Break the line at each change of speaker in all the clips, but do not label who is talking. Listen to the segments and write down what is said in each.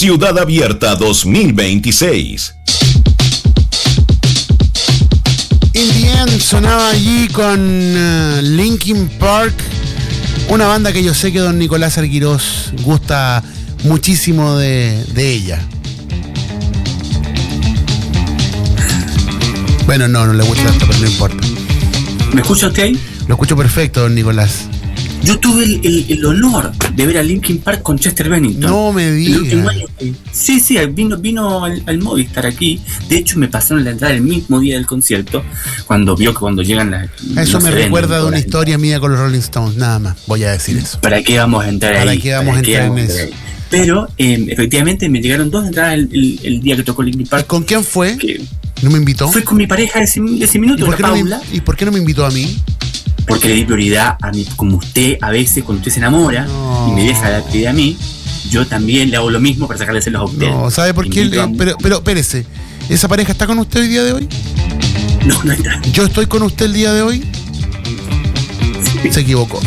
Ciudad Abierta 2026.
In the End sonaba allí con Linkin Park, una banda que yo sé que don Nicolás Arquirós gusta muchísimo de ella. Bueno, no le gusta tanto, pero no importa.
¿Me escucha usted ahí?
Lo escucho perfecto, don Nicolás.
Yo tuve el honor de ver a Linkin Park con Chester Bennington.
No me digas.
Sí, vino al Movistar aquí. De hecho, me pasaron la entrada el mismo día del concierto, cuando llegan las...
Eso me recuerda de una historia mía con los Rolling Stones, nada más. Voy a decir eso.
¿Para qué vamos a entrar ahí?
¿Para qué vamos a entrar en eso?
Pero, efectivamente, me llegaron 2 entradas el día que tocó Linkin Park.
¿Con quién fue? ¿No me invitó?
Fue con mi pareja de ese minuto, Paula.
¿Y por qué no me invitó a mí?
Porque le di prioridad a mí, como usted a veces, cuando usted se enamora y me deja la prioridad a mí, yo también le hago lo mismo para sacarle celos a usted.
No, ¿sabe por qué? Pero espérese, ¿esa pareja está con usted el día de hoy?
No está.
¿Yo estoy con usted el día de hoy? Sí. Se equivocó.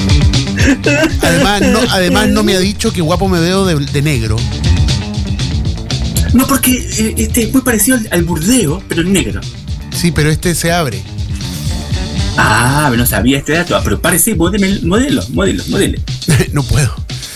Además no me ha dicho que guapo me veo de negro.
No, porque es muy parecido al burdeo, pero en negro.
Sí, pero este se abre.
Ah, no sabía este dato. Pero parece, modele.
No puedo.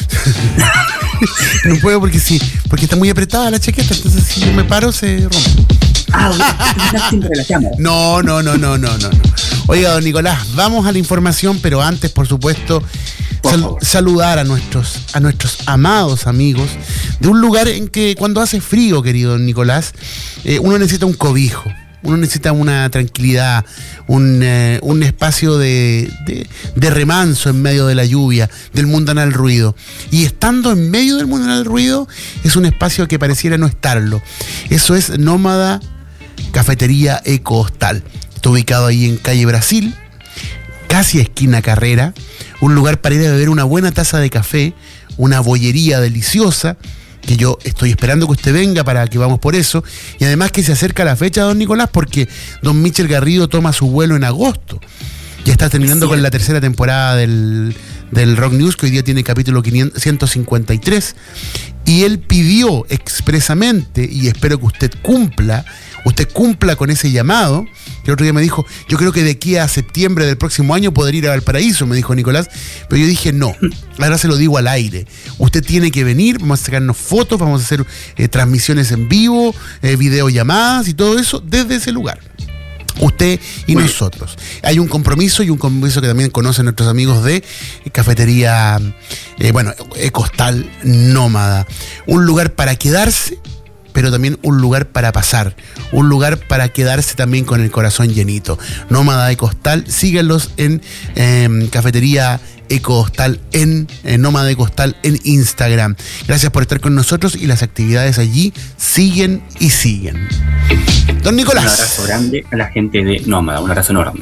No puedo porque está muy apretada la chaqueta, entonces si yo me paro se rompe.
Siempre la cámara.
No. Oiga, don Nicolás, vamos a la información, pero antes, por supuesto, saludar a nuestros amados amigos de un lugar en que cuando hace frío, querido don Nicolás, uno necesita un cobijo. Uno necesita una tranquilidad, un espacio de remanso en medio de la lluvia, del mundanal ruido. Y estando en medio del mundanal ruido, es un espacio que pareciera no estarlo. Eso es Nómada Cafetería Eco Hostal. Está ubicado ahí en calle Brasil, casi esquina Carrera. Un lugar para ir a beber una buena taza de café, una bollería deliciosa, que yo estoy esperando que usted venga para que vamos por eso, y además que se acerca la fecha, don Nicolás, porque don Michel Garrido toma su vuelo en agosto. Ya está terminando con la tercera temporada del Rock News, que hoy día tiene capítulo 153, y él pidió expresamente, y espero que usted cumpla con ese llamado, que el otro día me dijo, yo creo que de aquí a septiembre del próximo año podría ir a Valparaíso, me dijo Nicolás, pero yo dije no, ahora se lo digo al aire, usted tiene que venir, vamos a sacarnos fotos, vamos a hacer transmisiones en vivo, videollamadas y todo eso desde ese lugar. Usted y nosotros. Hay un compromiso que también conocen nuestros amigos de Cafetería Eco Hostal Nómada. Un lugar para quedarse, pero también un lugar para pasar, un lugar para quedarse también con el corazón llenito. Nómada Eco Hostal, síganlos en Cafetería Eco Hostal, en Nómada Eco Hostal en Instagram. Gracias por estar con nosotros y las actividades allí siguen y siguen. Don Nicolás.
Un abrazo grande a la gente de Nómada, un abrazo enorme.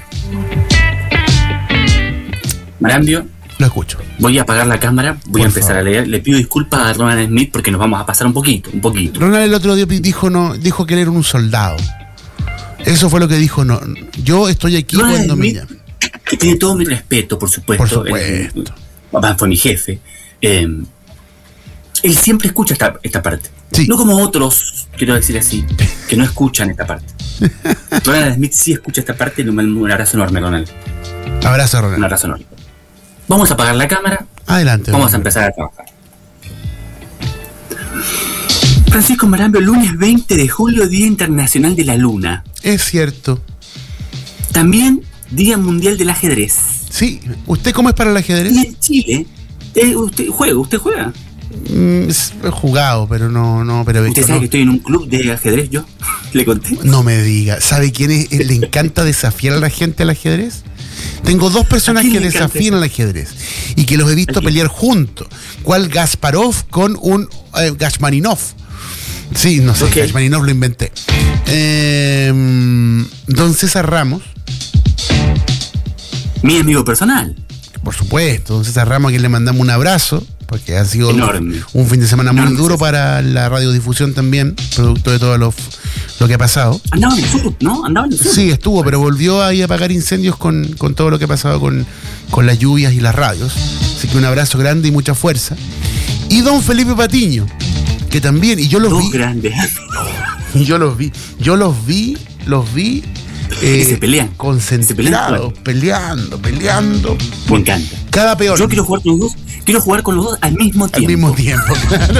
Marambio.
Lo escucho.
Voy a apagar la cámara, voy a empezar a leer. Le pido disculpas a Ronald Smith porque nos vamos a pasar un poquito.
Ronald el otro día dijo que él era un soldado. Eso fue lo que dijo. No, yo estoy aquí
Ronald
cuando
Smith,
me llaman.
Que tiene todo mi respeto, por supuesto. Fue mi jefe. Él siempre escucha esta parte. Sí. No como otros, quiero decir así, que no escuchan esta parte. Ronald Smith sí escucha esta parte. Un abrazo enorme, Ronald.
Abrazo, Ronald.
Un abrazo enorme. Vamos a apagar la cámara.
Adelante.
Vamos a empezar a trabajar. Francisco Marambio, lunes 20 de julio, Día Internacional de la Luna.
Es cierto.
También Día Mundial del Ajedrez.
Sí. ¿Usted cómo es para el ajedrez?
Y en Chile, ¿usted juega?
He jugado, pero no. Pero
¿usted sabe que estoy en un club de ajedrez yo? ¿Le conté?
No me diga. ¿Sabe quién le encanta desafiar a la gente al ajedrez? Tengo 2 personas que desafían al ajedrez y que los he visto pelear juntos. ¿Cuál? Gasparov con un Gashmaninov. Sí, no sé, Gashmaninov lo inventé. Don César Ramos.
Mi amigo personal.
Por supuesto, don César Ramos, a quien le mandamos un abrazo, porque ha sido un fin de semana muy duro para la radiodifusión también, producto de todo lo que ha pasado.
Andaba en el sur, ¿no? Andaba en el sur.
Sí, estuvo, pero volvió ahí a apagar incendios con todo lo que ha pasado con las lluvias y las radios. Así que un abrazo grande y mucha fuerza. Y don Felipe Patiño, Que también, y yo los vi.
Dos grandes.
Y yo los vi.
Y se pelean.
Concentrados, peleando.
Me encanta.
Cada peor.
Yo quiero jugar con los dos. Quiero jugar con los dos al mismo tiempo.
Al mismo tiempo, claro.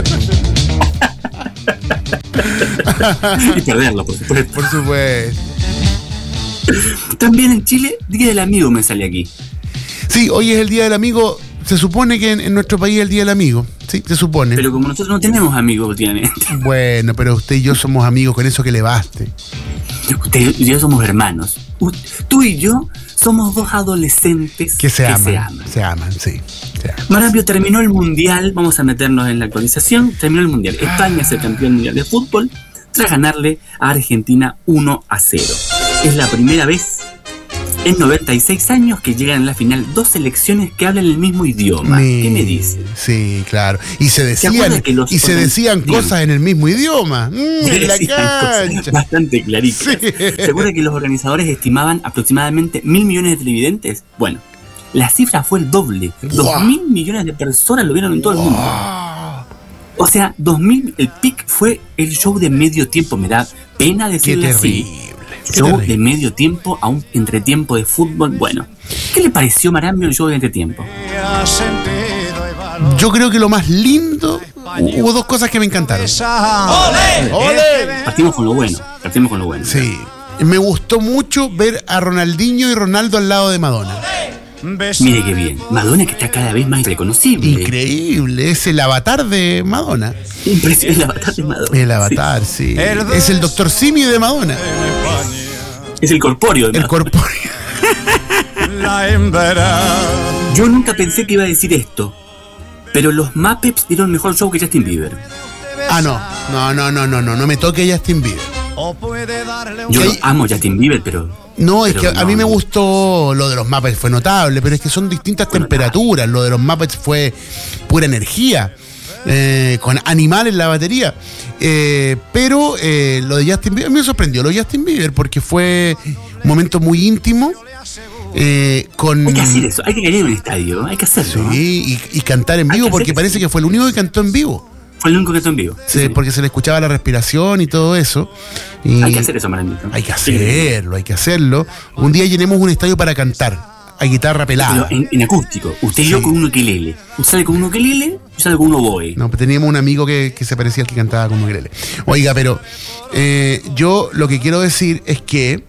Y perderlo, por supuesto.
Por supuesto.
También en Chile, Día del Amigo me sale aquí.
Sí, hoy es el Día del Amigo. Se supone que en nuestro país es el Día del Amigo. Sí, se supone.
Pero como nosotros no tenemos amigos últimamente.
Bueno, pero usted y yo somos amigos, con eso que le baste.
Usted y yo somos hermanos. Tú y yo somos dos adolescentes
que se aman. Se aman.
Marambio, terminó el Mundial. Vamos a meternos en la actualización. Terminó el Mundial. España es el campeón mundial de fútbol tras ganarle a Argentina 1-0. Es la primera vez en 96 años que llegan a la final dos selecciones que hablan el mismo idioma. ¿Qué me dice?
Sí, claro. Y se decían cosas en el mismo idioma. En la cancha.
Bastante clarito. Sí. ¿Se acuerda que los organizadores estimaban aproximadamente 1.000 millones de televidentes? Bueno, la cifra fue el doble. 2.000 millones de personas lo vieron en todo el mundo. O sea, 2.000, el pic fue el show de medio tiempo. Me da pena decirlo así. Show de medio tiempo a un entretiempo de fútbol. Bueno, ¿qué le pareció, Marambio, el show de entretiempo?
Yo creo que lo más lindo, hubo dos cosas que me encantaron.
¡Olé! Partimos con lo bueno.
Sí, me gustó mucho ver a Ronaldinho y Ronaldo al lado de Madonna.
Mire qué bien. Madonna, que está cada vez más reconocible.
Increíble, es el avatar de Madonna.
Impresionante, el avatar de Madonna.
El avatar, sí. Es el Dr. Simi de Madonna.
Es el corpóreo de Madonna.
El corpóreo.
Yo nunca pensé que iba a decir esto, pero los Muppets dieron mejor show que Justin Bieber.
No me toque Justin Bieber.
Yo amo Justin Bieber, pero...
No, es que a mí me gustó lo de los Muppets, fue notable, pero es que son distintas temperaturas. Lo de los Muppets fue pura energía, con animales en la batería. Pero lo de Justin Bieber, a mí me sorprendió lo de Justin Bieber, porque fue un momento muy íntimo.
Hay que hacer eso, hay que ir a un estadio, hay que hacerlo.
Sí, y cantar en vivo, porque parece que fue el único que cantó en vivo.
Fue el único que cantó en vivo.
Sí, porque se le escuchaba la respiración y todo eso. Y
hay que hacer eso, Marandito.
Hay que hacerlo. Un día llenemos un estadio para cantar a guitarra pelada.
Pero en acústico. Usted y yo con un ukelele. Usted sale con un ukelele, yo salgo con un oboe.
No, pero teníamos un amigo que se parecía al que cantaba con un ukelele. Oiga, pero yo lo que quiero decir es que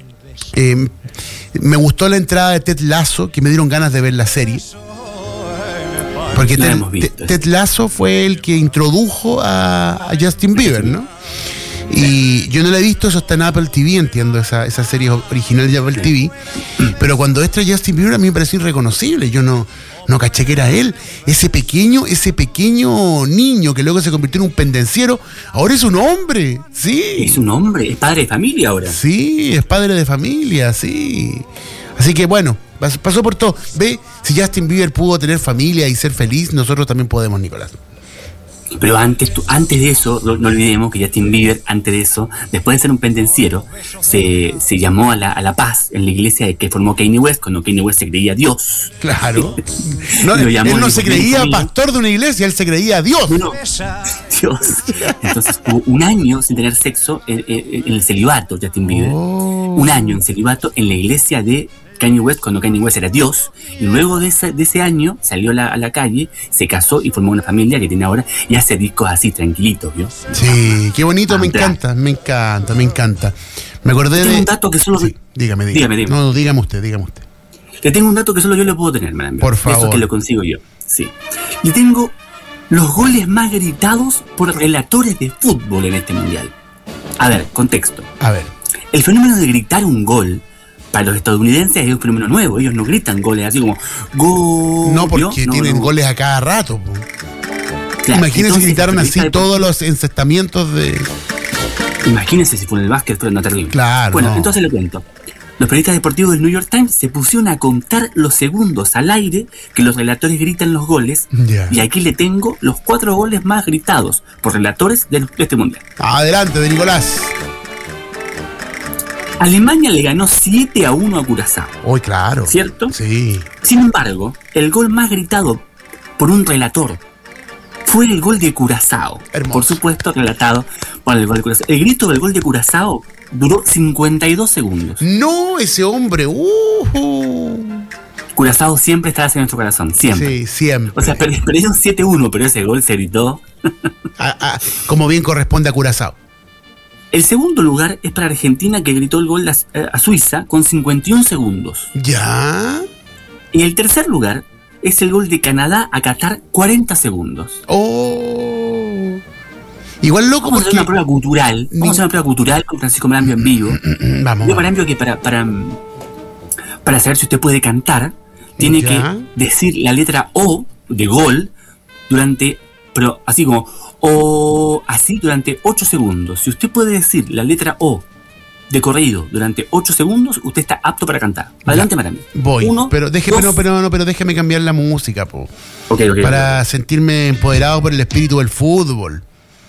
me gustó la entrada de Ted Lasso, que me dieron ganas de ver la serie. Porque Ted Lasso fue el que introdujo a Justin Bieber, ¿no? Y yo no la he visto, eso está en Apple TV, entiendo, esa serie original de Apple TV. Pero cuando entra Justin Bieber a mí me pareció irreconocible. Yo no caché que era él. Ese pequeño niño que luego se convirtió en un pendenciero, ahora es un hombre, sí.
Es un hombre, es padre de familia ahora.
Sí, es padre de familia, sí. Así que bueno, pasó por todo. Ve, si Justin Bieber pudo tener familia y ser feliz, nosotros también podemos, Nicolás.
Pero antes de eso, no olvidemos que Justin Bieber, antes de eso, después de ser un pendenciero, se llamó a la paz en la iglesia que formó Kanye West, cuando Kanye West se creía Dios.
Claro. Él no se creía pastor de una iglesia, él se creía Dios.
No, Dios. Entonces hubo un año sin tener sexo en el celibato, Justin Bieber. Un año en celibato en la iglesia de Kanye West, cuando Kanye West era Dios, y luego de ese año salió a la calle, se casó y formó una familia que tiene ahora y hace discos así tranquilitos, ¿vio?
Sí, qué bonito, me encanta. Me acordé de...
Tengo un dato que solo...
Sí, dígame. No, dígame usted.
Le tengo un dato que solo yo le puedo tener, Marambio.
Por favor.
Eso que lo consigo yo, sí. Le tengo los goles más gritados por relatores de fútbol en este mundial. A ver, contexto. El fenómeno de gritar un gol para los estadounidenses es un fenómeno nuevo. Ellos no gritan goles así como gol.
No, porque tienen goles a cada rato. Claro, imagínense si gritaron así todos los encestamientos de...
Imagínense si fue en el básquet, fue una terrible.
Claro.
Bueno, entonces le cuento. Los periodistas deportivos del New York Times se pusieron a contar los segundos al aire que los relatores gritan los goles. Y aquí le tengo los 4 goles más gritados por relatores de este mundial.
Adelante, de Nicolás.
Alemania le ganó 7-1 a Curazao.
Uy, claro.
¿Cierto?
Sí.
Sin embargo, el gol más gritado por un relator fue el gol de Curazao.
Hermoso.
Por supuesto, relatado por el gol de Curazao. El grito del gol de Curazao duró 52 segundos.
No, ese hombre.
Curazao siempre está en nuestro corazón, siempre.
Sí, siempre.
O sea, perdieron 7-1, pero ese gol se gritó.
Como bien corresponde a Curazao.
El segundo lugar es para Argentina, que gritó el gol a Suiza con 51 segundos.
¿Ya?
Y el tercer lugar es el gol de Canadá a Qatar, 40 segundos.
Oh. Igual loco.
Vamos a hacer una prueba cultural. Vamos a hacer una prueba cultural con Francisco Marambio en vivo.
Vamos.
Yo, Marambio, que para saber si usted puede cantar, tiene que decir la letra O de gol pero así como O, así durante 8 segundos. Si usted puede decir la letra O de corrido durante 8 segundos, usted está apto para cantar. Adelante, Marambio.
Voy. Pero déjeme cambiar la música, po.
Okay,
para sentirme empoderado por el espíritu del fútbol.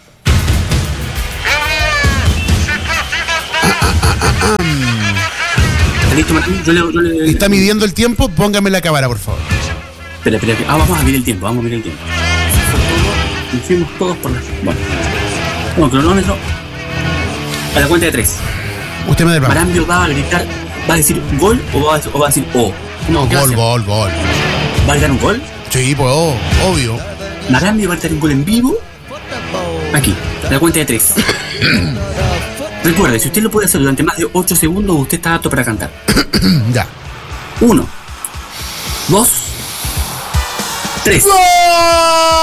¿Listo, Marambio? Yo le...
¿Está midiendo el tiempo? Póngame la cámara, por favor.
Espera. Vamos a medir el tiempo, Nos fuimos todos por la... Bueno, cronómetro. A la cuenta de 3.
Usted me da el vamos.
Marambio va a gritar, ¿va a decir gol o va a decir O?
No, gol.
¿Va a gritar un gol?
Sí, pues obvio.
Marambio va a gritar un gol en vivo. Aquí, a la cuenta de 3. Recuerde, si usted lo puede hacer durante más de 8 segundos, usted está apto para cantar.
Ya.
1, 2, 3.
¡Gol!